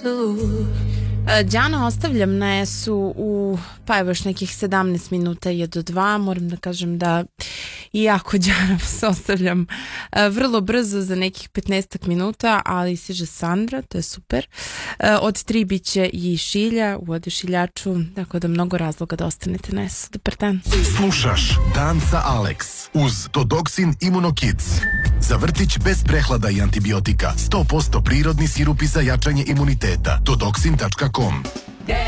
Đana ostavljam na S-u u pa evo još nekih 17 minuta je do 2. Moram da kažem da iako Đana se ostavljam vrlo brzo za nekih 15 minuta, ali stiže Sandra, to je super. Od 3 bit će i Šilja u Odušiljaču, tako da mnogo razloga da ostanete na S-u. Dobar dan. Slušaš Dan sa Alex uz Todoksin Immunokids. Za vrtić bez prehlada i antibiotika. 100% prirodni sirupi za jačanje imuniteta. Todoksin.com